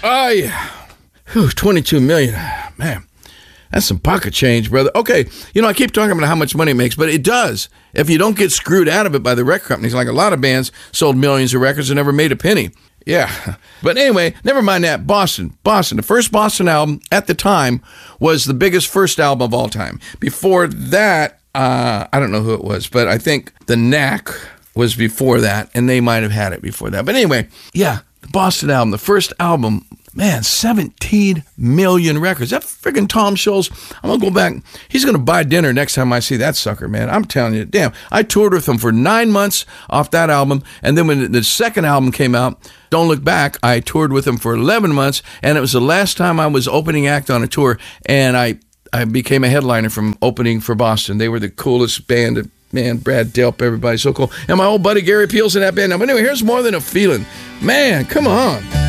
Oh, yeah. Whew, 22 million. Man, that's some pocket change, brother. Okay, I keep talking about how much money it makes, but it does. If you don't get screwed out of it by the record companies, like a lot of bands sold millions of records and never made a penny. Yeah. But anyway, never mind that. Boston. The first Boston album at the time was the biggest first album of all time. Before that, I don't know who it was, but I think The Knack was before that, and they might have had it before that. But anyway, yeah, the Boston album, the first album, man, 17 million records. That friggin' Tom Scholz, I'm going to go back. He's going to buy dinner next time I see that sucker, man. I'm telling you, damn. I toured with him for 9 months off that album, and then when the second album came out, Don't Look Back, I toured with him for 11 months, and it was the last time I was opening act on a tour, and I became a headliner from opening for Boston. They were the coolest band. Man, Brad Delp, everybody so cool. And my old buddy Gary Peel's in that band. Now, but anyway, here's More Than a Feeling. Man, come on.